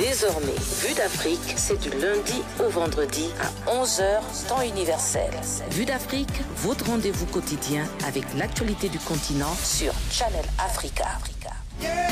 Désormais, Vue d'Afrique, c'est du lundi au vendredi à 11h, temps universel. Vue d'Afrique, votre rendez-vous quotidien avec l'actualité du continent sur Channel Africa.